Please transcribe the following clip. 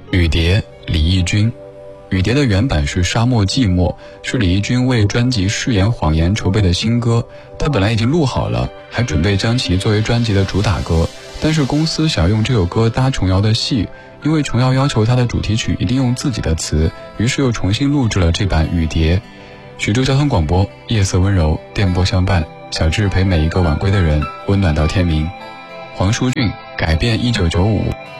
雨蝶，李翊君。雨蝶的原版是沙漠寂寞，是李翊君为专辑誓言谎言筹备的新歌。他本来已经录好了，还准备将其作为专辑的主打歌，但是公司想用这首歌搭琼瑶的戏，因为琼瑶要求他的主题曲一定用自己的词，于是又重新录制了这版雨蝶。徐州交通广播，夜色温柔，电波相伴，小智陪每一个晚归的人温暖到天明。黄舒骏改变1995。